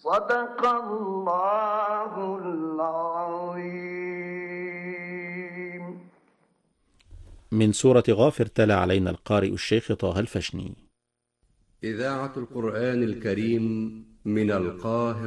صدق الله العظيم. من سورة غافر تلا علينا القارئ الشيخ طه الفشني. إذاعة القرآن الكريم من القاهرة.